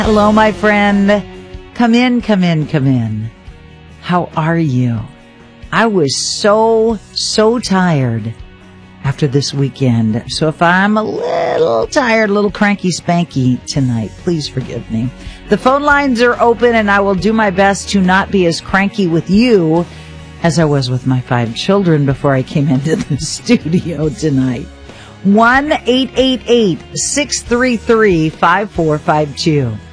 Hello, my friend. Come in, come in, come in. How are you? I was so tired after this weekend. So if I'm a little tired, a little cranky spanky tonight, please forgive me. The phone lines are open and I will do my best to not be as cranky with you as I was with my 5 children before I came into the studio tonight. 1-888-633-5452.